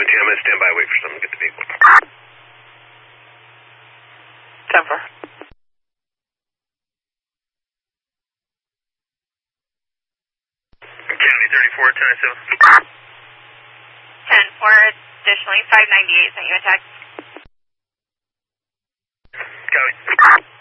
I'm going to stand by, wait for someone to get the vehicle. 10-4. County 34, 10-7. 10-4, additionally 598 sent you a text. Copy.